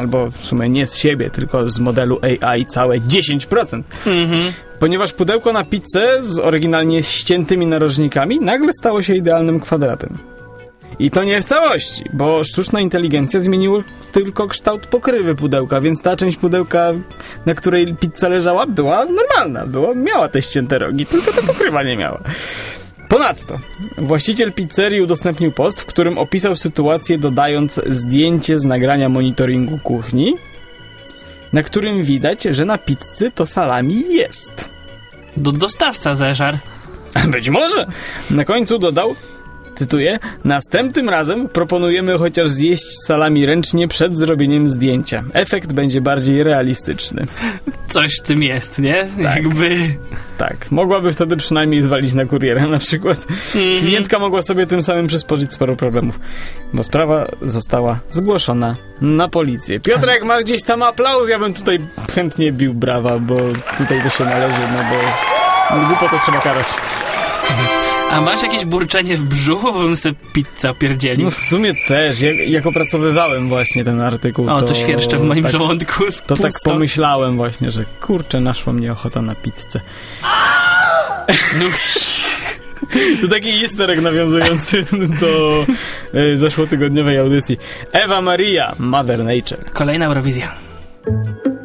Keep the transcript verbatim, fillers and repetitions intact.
albo w sumie nie z siebie, tylko z modelu A I całe dziesięć procent. Mhm. Ponieważ pudełko na pizzę z oryginalnie ściętymi narożnikami nagle stało się idealnym kwadratem. I to nie w całości, bo sztuczna inteligencja zmieniła tylko kształt pokrywy pudełka, więc ta część pudełka, na której pizza leżała, była normalna, była, miała te ścięte rogi, tylko ta pokrywa nie miała. Ponadto, właściciel pizzerii udostępnił post, w którym opisał sytuację, dodając zdjęcie z nagrania monitoringu kuchni, na którym widać, że na pizzy to salami jest. Do dostawca zeżar. Być może. Na końcu dodał, cytuję, następnym razem proponujemy chociaż zjeść salami ręcznie przed zrobieniem zdjęcia. Efekt będzie bardziej realistyczny. Coś w tym jest, nie? Tak. Jakby... Tak. Mogłaby wtedy przynajmniej zwalić na kuriera na przykład. Mm-hmm. Klientka mogła sobie tym samym przysporzyć sporo problemów, bo sprawa została zgłoszona na policję. Piotrek ma gdzieś tam aplauz, ja bym tutaj chętnie bił brawa, bo tutaj to się należy, no bo głupotę trzeba karać. A masz jakieś burczenie w brzuchu, bo bym sobie pizzę opierdzielił? No w sumie też. Jak, jak opracowywałem właśnie ten artykuł, o, to... to świerszcze w moim tak, żołądku. To tak pomyślałem właśnie, że kurczę, naszła mnie ochota na pizzę. No, to taki easter egg nawiązujący do y, zeszłotygodniowej audycji. Ewa Maria, Mother Nature. Kolejna Eurowizja.